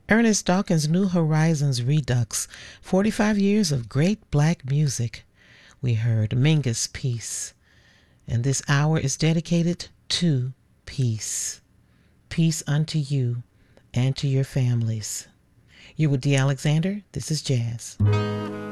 Ernest Dawkins' New Horizons Redux, 45 years of great black music. We heard Mingus Peace, and this hour is dedicated to peace. Peace unto you and to your families. You're with D. Alexander. This is Jazz.